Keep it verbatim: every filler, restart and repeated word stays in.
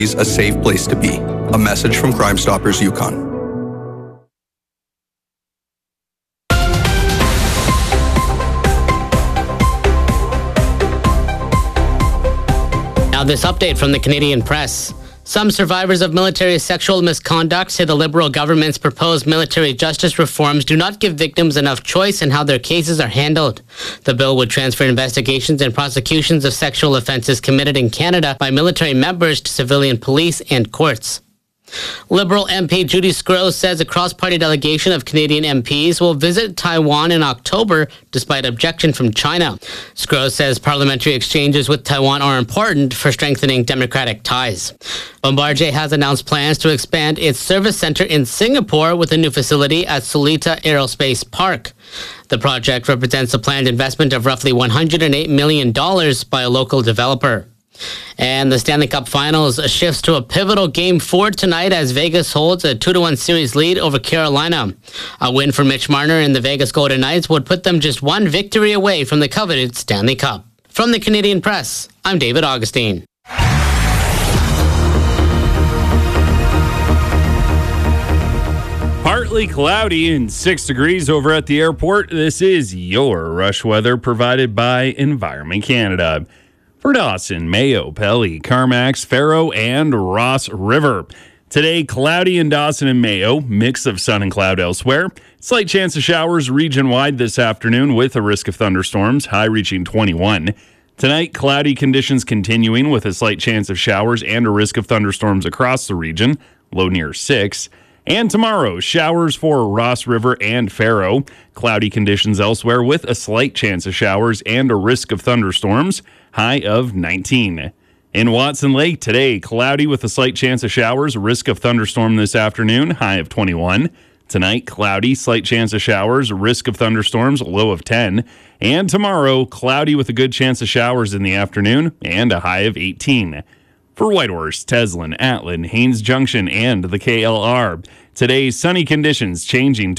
is a safe place to be. A message from Crime Stoppers Yukon. Now this update from the Canadian Press. Some survivors of military sexual misconduct say the Liberal government's proposed military justice reforms do not give victims enough choice in how their cases are handled. The bill would transfer investigations and prosecutions of sexual offences committed in Canada by military members to civilian police and courts. Liberal M P Judy Sgro says a cross-party delegation of Canadian M Ps will visit Taiwan in October despite objection from China. Sgro says parliamentary exchanges with Taiwan are important for strengthening democratic ties. Bombardier has announced plans to expand its service center in Singapore with a new facility at Sulita Aerospace Park. The project represents a planned investment of roughly one hundred eight million dollars by a local developer. And the Stanley Cup Finals shifts to a pivotal Game four tonight as Vegas holds a two to one series lead over Carolina. A win for Mitch Marner and the Vegas Golden Knights would put them just one victory away from the coveted Stanley Cup. From the Canadian Press, I'm David Augustine. Partly cloudy and six degrees over at the airport. This is your rush weather provided by Environment Canada. For Dawson, Mayo, Pelly, Carmax, Faro, and Ross River. Today, cloudy in Dawson and Mayo, mix of sun and cloud elsewhere. Slight chance of showers region-wide this afternoon with a risk of thunderstorms, high reaching twenty-one. Tonight, cloudy conditions continuing with a slight chance of showers and a risk of thunderstorms across the region, low near six. And tomorrow, showers for Ross River and Faro. Cloudy conditions elsewhere with a slight chance of showers and a risk of thunderstorms, high of nineteen. In Watson Lake today, cloudy with a slight chance of showers, risk of thunderstorm this afternoon, high of twenty-one. Tonight, cloudy, slight chance of showers, risk of thunderstorms, low of ten. And tomorrow, cloudy with a good chance of showers in the afternoon and a high of eighteen. For Whitehorse, Teslin, Atlin, Haines Junction, and the K L R. Today, sunny conditions changing to